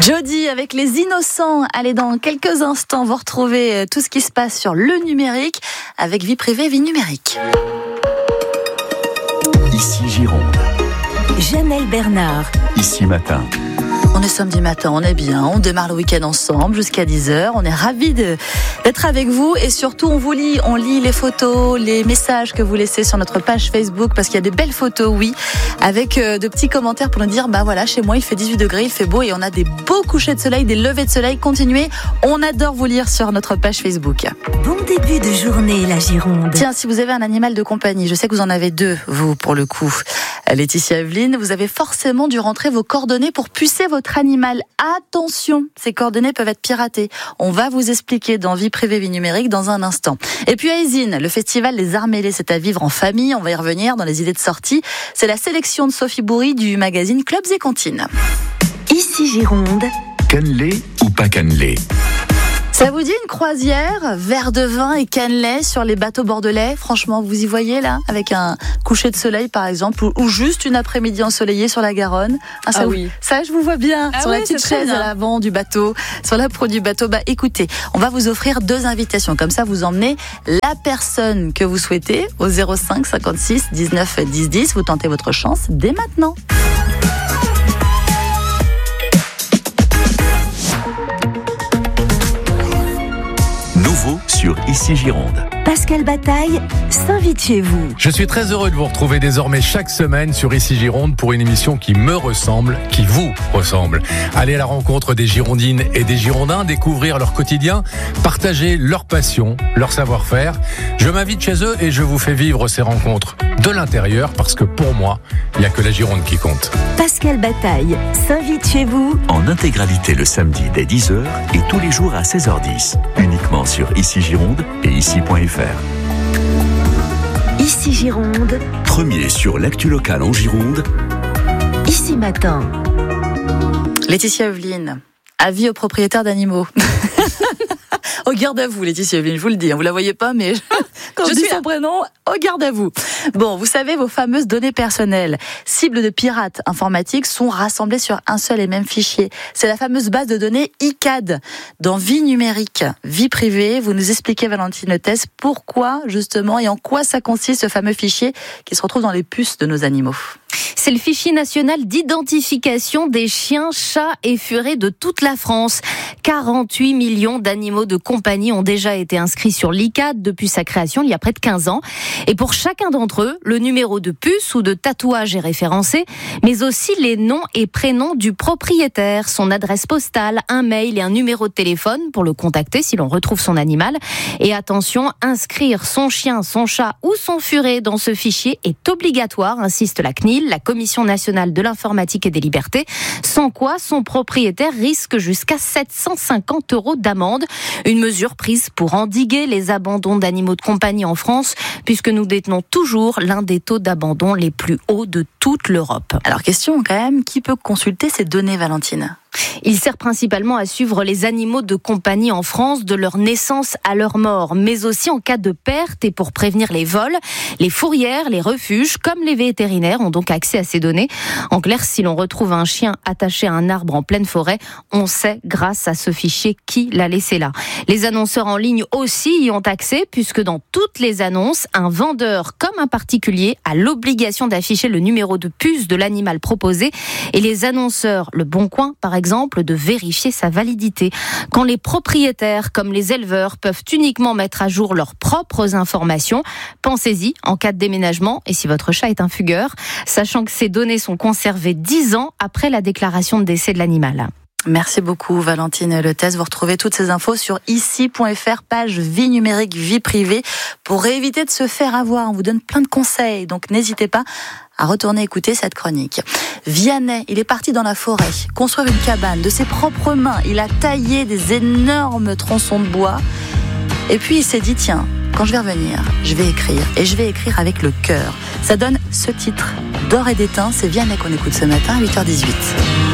Jody avec les innocents. Allez, dans quelques instants, vous retrouvez tout ce qui se passe sur le numérique avec vie privée, vie numérique. Ici Gironde. Janelle Bernard. Ici Matin. On est samedi matin, on est bien, on démarre le week-end ensemble jusqu'à 10h. On est ravis d'être avec vous et surtout on lit les photos, les messages que vous laissez sur notre page Facebook parce qu'il y a des belles photos, oui, avec de petits commentaires pour nous dire, bah voilà, chez moi il fait 18 degrés, il fait beau et on a des beaux couchers de soleil, des levées de soleil. Continuez, on adore vous lire sur notre page Facebook. Bon début de journée, la Gironde. Tiens, si vous avez un animal de compagnie, je sais que vous en avez deux, vous, pour le coup. Laetitia Evelyne, vous avez forcément dû rentrer vos coordonnées pour pucer votre animal. Attention, ces coordonnées peuvent être piratées. On va vous expliquer dans Vie privée, vie numérique dans un instant. Et puis à Isines, le festival Les Arts mêlés, c'est à vivre en famille. On va y revenir dans les idées de sortie. C'est la sélection de Sophie Bourri du magazine Clubs et Cantines. Ici Gironde. Cannelé ou pas cannelé? Ça vous dit une croisière, verre de vin et cannelé sur les bateaux bordelais? Franchement, vous y voyez là, avec un coucher de soleil par exemple, ou juste une après-midi ensoleillée sur la Garonne. Oui. Ça, je vous vois bien, sur la petite chaise à l'avant du bateau, sur la proue du bateau. Bah écoutez, on va vous offrir 2 invitations. Comme ça, vous emmenez la personne que vous souhaitez au 05 56 19 10 10. Vous tentez votre chance dès maintenant. Nouveau sur Ici Gironde. Pascal Bataille s'invite chez vous. Je suis très heureux de vous retrouver désormais chaque semaine sur Ici Gironde pour une émission qui me ressemble, qui vous ressemble. Allez à la rencontre des Girondines et des Girondins, découvrir leur quotidien, partager leur passion, leur savoir-faire. Je m'invite chez eux et je vous fais vivre ces rencontres de l'intérieur parce que pour moi, il n'y a que la Gironde qui compte. Pascal Bataille s'invite chez vous En intégralité le samedi dès 10h et tous les jours à 16h10. Uniquement sur Ici Gironde et ici.fr. Ici Gironde. Premier sur l'actu locale en Gironde. Ici Matin. Laetitia Evelyne, avis aux propriétaires d'animaux. Au garde à vous, Laetitia Evelyne, je vous le dis. Vous la voyez pas, mais quand je dis son prénom, au garde à vous. Bon, vous savez, vos fameuses données personnelles, cibles de pirates informatiques, sont rassemblées sur un seul et même fichier. C'est la fameuse base de données ICAD. Dans Vie numérique, vie privée, vous nous expliquez, Valentine Letes, pourquoi, justement, et en quoi ça consiste, ce fameux fichier qui se retrouve dans les puces de nos animaux. C'est le fichier national d'identification des chiens, chats et furets de toute la France. 48 millions d'animaux de compagnie ont déjà été inscrits sur l'ICAD depuis sa création il y a près de 15 ans. Et pour chacun d'entre eux, le numéro de puce ou de tatouage est référencé, mais aussi les noms et prénoms du propriétaire, son adresse postale, un mail et un numéro de téléphone pour le contacter si l'on retrouve son animal. Et attention, inscrire son chien, son chat ou son furet dans ce fichier est obligatoire, insiste la CNIL, la Commission nationale de l'informatique et des libertés, sans quoi son propriétaire risque jusqu'à 750 € d'amende. Une mesure prise pour endiguer les abandons d'animaux de compagnie en France, puisque nous détenons toujours l'un des taux d'abandon les plus hauts de toute l'Europe. Alors question quand même, qui peut consulter ces données, Valentine ? Il sert principalement à suivre les animaux de compagnie en France de leur naissance à leur mort, mais aussi en cas de perte et pour prévenir les vols. Les fourrières, les refuges, comme les vétérinaires ont donc accès à ces données. En clair, si l'on retrouve un chien attaché à un arbre en pleine forêt, on sait grâce à ce fichier qui l'a laissé là. Les annonceurs en ligne aussi y ont accès, puisque dans toutes les annonces, un vendeur comme un particulier a l'obligation d'afficher le numéro de puce de l'animal proposé et les annonceurs, Le Bon Coin par exemple, de vérifier sa validité. Quand les propriétaires, comme les éleveurs, peuvent uniquement mettre à jour leurs propres informations, pensez-y en cas de déménagement et si votre chat est un fugueur, sachant que ces données sont conservées 10 ans après la déclaration de décès de l'animal. Merci beaucoup Valentine Letes. Vous retrouvez toutes ces infos sur ici.fr, page vie numérique, vie privée, pour éviter de se faire avoir. On vous donne plein de conseils, donc n'hésitez pas à retourner écouter cette chronique. Vianney, il est parti dans la forêt, construire une cabane de ses propres mains. Il a taillé des énormes tronçons de bois. Et puis il s'est dit, tiens, quand je vais revenir, je vais écrire. Et je vais écrire avec le cœur. Ça donne ce titre, D'or et d'étain. C'est Vianney qu'on écoute ce matin à 8h18.